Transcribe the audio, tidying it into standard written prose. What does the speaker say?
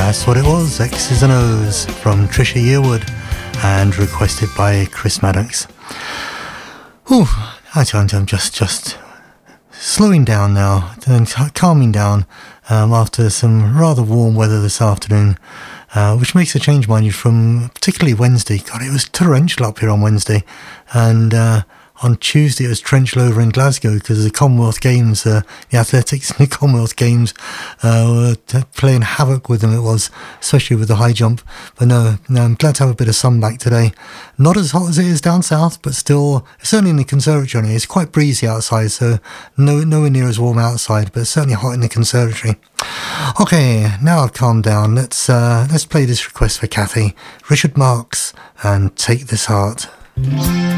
That's what it was, X's and O's from Trisha Yearwood and requested by Chris Maddox. Ooh, I'm just slowing down now and calming down after some rather warm weather this afternoon, which makes a change, mind you, from particularly Wednesday. God, it was torrential up here on Wednesday, and on Tuesday it was torrential over in Glasgow because of the Commonwealth Games, the athletics in the Commonwealth Games were playing havoc with them. It was, especially with the high jump. But no, I'm glad to have a bit of sun back today. Not as hot as it is down south, but still, certainly in the conservatory. It's quite breezy outside, so nowhere near as warm outside, but certainly hot in the conservatory. Okay, now I've calmed down. Let's play this request for Kathy, Richard Marx, and Take This Heart.